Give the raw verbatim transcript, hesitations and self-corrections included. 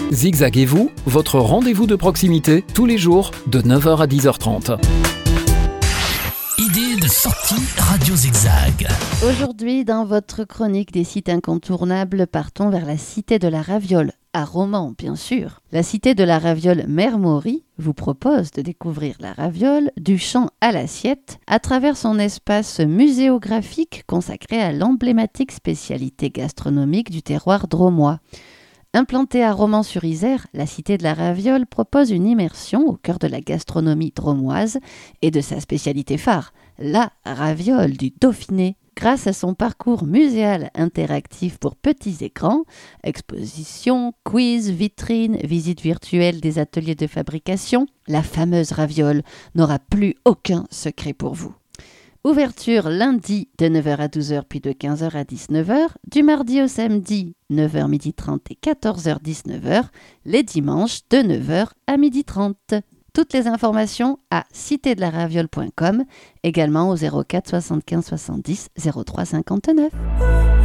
Zigzag et vous, votre rendez-vous de proximité, tous les jours, de neuf heures à dix heures trente. Idée de sortie Radio Zigzag. Aujourd'hui, dans votre chronique des sites incontournables, partons vers la Cité de la Raviole, à Romans, bien sûr. La Cité de la Raviole Mère Maury vous propose de découvrir la raviole du champ à l'assiette à travers son espace muséographique consacré à l'emblématique spécialité gastronomique du terroir drômois. Implantée à Romans-sur-Isère, la Cité de la Raviole propose une immersion au cœur de la gastronomie drômoise et de sa spécialité phare, la raviole du Dauphiné. Grâce à son parcours muséal interactif pour petits et grands, expositions, quiz, vitrines, visites virtuelles des ateliers de fabrication, la fameuse raviole n'aura plus aucun secret pour vous. Ouverture lundi de neuf heures à douze heures puis de quinze heures à dix-neuf heures, du mardi au samedi neuf heures midi trente et quatorze heures dix-neuf heures, les dimanches de neuf heures à midi trente. Toutes les informations à cité de la raviole point com, également au zéro quatre soixante-quinze soixante-dix zéro trois cinquante-neuf.